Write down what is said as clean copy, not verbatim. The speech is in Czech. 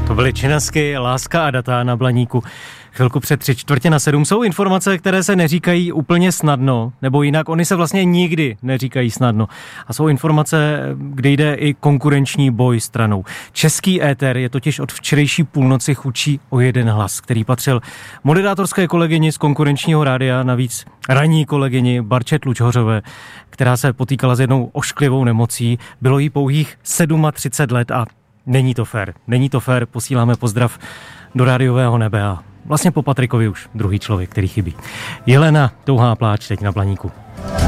To byly Činasky, Láska a data na Blaníku. Chvilku před 6:45 jsou informace, které se neříkají úplně snadno, nebo jinak oni se vlastně nikdy neříkají snadno. A jsou informace, kde jde i konkurenční boj stranou. Český éter je totiž od včerejší půlnoci chudší o jeden hlas, který patřil moderátorské kolegyni z konkurenčního rádia, navíc ranní kolegyni Barčet Lučhořové, která se potýkala s jednou ošklivou nemocí. Bylo jí pouhých 37 let a není to fér. Není to fér, posíláme pozdrav do rádiového nebe a vlastně po Patrikovi už druhý člověk, který chybí. Jelena Touhá pláč teď na Blaníku.